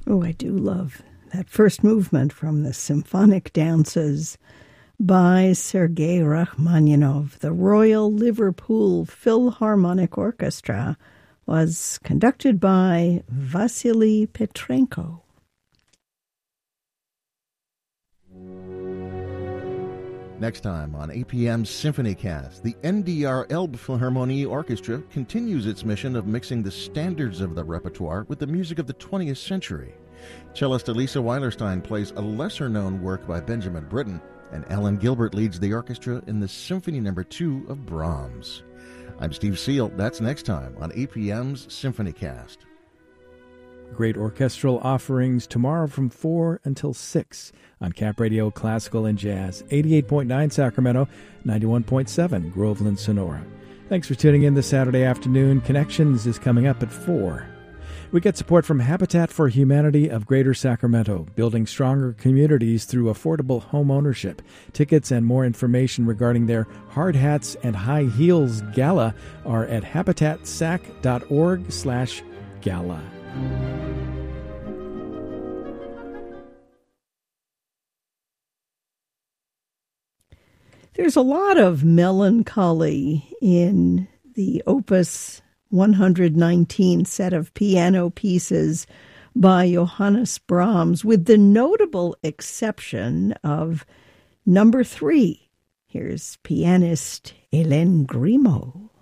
Oh, I do love that first movement from the Symphonic Dances by Sergei Rachmaninoff. The Royal Liverpool Philharmonic Orchestra was conducted by Vasily Petrenko. Next time on APM's SymphonyCast, the NDR Elbphilharmonie Orchestra continues its mission of mixing the standards of the repertoire with the music of the 20th century. Cellist Elisa Weilerstein plays a lesser-known work by Benjamin Britten, and Alan Gilbert leads the orchestra in the Symphony No. 2 of Brahms. I'm Steve Seal. That's next time on APM's SymphonyCast. Great orchestral offerings tomorrow from 4 until 6 on Cap Radio Classical and Jazz, 88.9 Sacramento, 91.7 Groveland, Sonora. Thanks for tuning in this Saturday afternoon. Connections is coming up at 4. We get support from Habitat for Humanity of Greater Sacramento, building stronger communities through affordable home ownership. Tickets and more information regarding their Hard Hats and High Heels Gala are at habitatsac.org/gala. There's a lot of melancholy in the Opus 119 set of piano pieces by Johannes Brahms, with the notable exception of number 3. Here's pianist Hélène Grimaud.